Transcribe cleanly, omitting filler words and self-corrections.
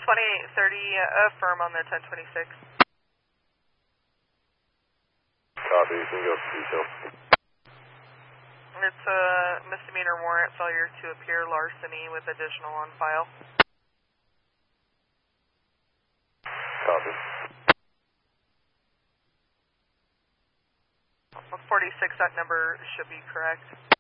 affirm on the 1026. Copy, you can go to detail. It's a misdemeanor warrant, failure to appear, larceny with additional on file. Copy. 46, that number should be correct.